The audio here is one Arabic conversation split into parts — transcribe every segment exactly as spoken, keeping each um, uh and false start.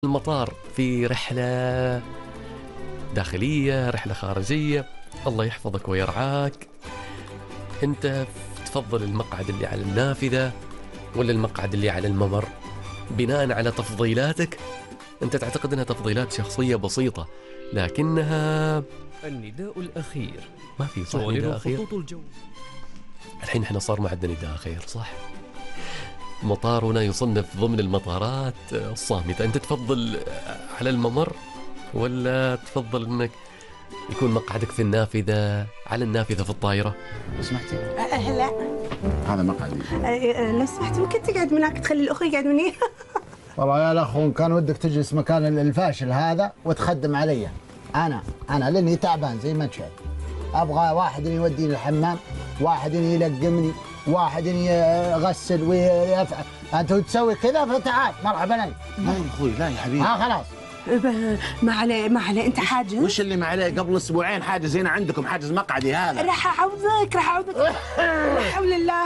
المطار في رحلة داخلية، رحلة خارجية، الله يحفظك ويرعاك. أنت تفضل المقعد اللي على النافذة ولا المقعد اللي على الممر؟ بناء على تفضيلاتك، أنت تعتقد أنها تفضيلات شخصية بسيطة، لكنها النداء الأخير. ما في صح نداء أخير. خطوط الجو. الحين احنا صار ما عندنا نداء أخير، صح؟ مطارنا يصنف ضمن المطارات الصامتة. أنت تفضل على الممر ولا تفضل أنك يكون مقعدك في النافذة، على النافذة في الطائرة؟ لو سمحتي. أه لا. هذا مقعدي. أه لو سمحت ممكن تقعد من هناك تخلي الأخ يقعد من هنا؟ والله يا الأخ كان ودك تجلس مكان الفاشل هذا وتخدم علي. أنا أنا لأني تعبان زي ما أنت شايف. أبغى واحد يوديني الحمام، واحد يلقمني، واحد يغسل ويفعل. أنت تسوي كذا فتعال مرحبا. لا يا أخوي لا يا حبيبي. ها خلاص. ما عليه ما عليه، أنت حاجز؟ وش اللي ما عليه؟ قبل أسبوعين حاجز هنا عندكم، حاجز مقعدي هذا. راح أعوضك راح أعوضك. لا حول الله.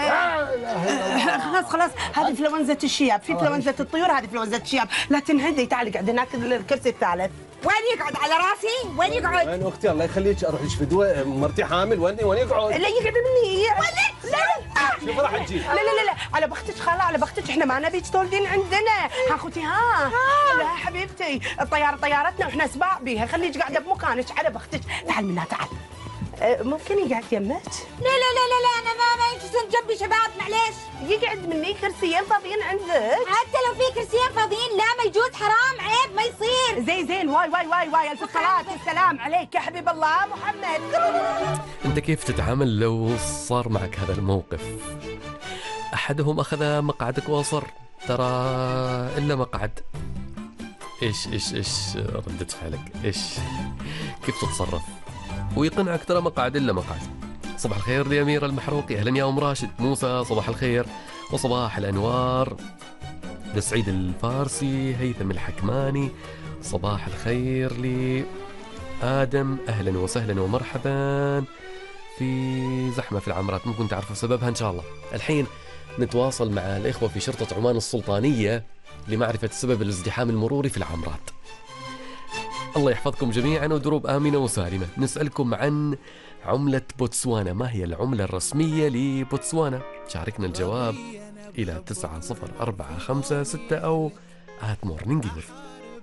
خلاص خلاص، هذه فلونزة الشياب، في فلونزة الطيور، هذه فلونزة الشياب. لا تنهدي، تعالي قعد هناك الكرسي الثالث. وين يقعد؟ على راسي؟ وين يقعد؟ وين اختي الله يخليك اروح لك فدوه، مرتي حامل، وين وين يقعد؟ لا يقعد مني. لا لا شوف راح تجي. لا لا لا على بختك خاله، على بختك، احنا ما نبيك تولدين عندنا. ها اخوتي ها. لا حبيبتي، الطياره طيارتنا واحنا سباق بيها، خليك قاعده بمكانك على بختك. تعال منا تعال. أه ممكن يقعد يمك؟ لا لا لا لا لا انا ما ما يجلسون جنبي شباب معليش. يقعد مني كرسيين فاضيين عندك. حتى لو في كرسيين فاضيين لا ما يجوز، حرام عيب ما يصير. زي زين واي واي واي واي الف الصلاة والسلام عليك يا حبيب الله محمد. أنت كيف تتعامل لو صار معك هذا الموقف؟ أحدهم أخذ مقعدك وأصر ترى إلا مقعد، إيش إيش إيش ردة فعلك؟ إيش كيف تتصرف؟ ويقنعك ترى مقعد إلا مقعد. صباح الخير لأميرة المحروقي، أهلا يا أم راشد. موسى صباح الخير وصباح الأنوار. لسعيد الفارسي، هيثم الحكماني صباح الخير. لآدم أهلا وسهلا ومرحبا. في زحمة في العمارات ممكن تعرفوا سببها إن شاء الله. الحين نتواصل مع الإخوة في شرطة عمان السلطانية لمعرفة سبب الازدحام المروري في العمارات. الله يحفظكم جميعا ودروب آمنة وسالمة. نسألكم عن عملة بوتسوانا، ما هي العملة الرسمية لبوتسوانا؟ شاركنا الجواب إلى تسعة صفر أربعة خمسة ستة أو آت مورنينج.